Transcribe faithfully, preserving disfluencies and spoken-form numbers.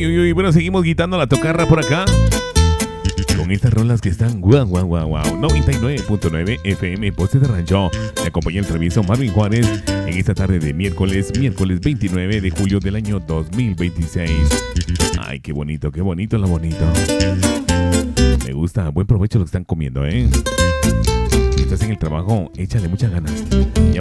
Uy, uy, uy. Bueno, seguimos guitando la tocarra por acá. Con estas rolas que están guau, guau, guau, guau. noventa y nueve punto nueve F M, Voces de Rancho. Me acompaña el travieso Marvin Juárez en esta tarde de miércoles, miércoles veintinueve de julio del año dos mil veintiséis. Ay, qué bonito, qué bonito, lo bonito. Me gusta, buen provecho lo que están comiendo, ¿eh? Si estás en el trabajo, échale muchas ganas. Ya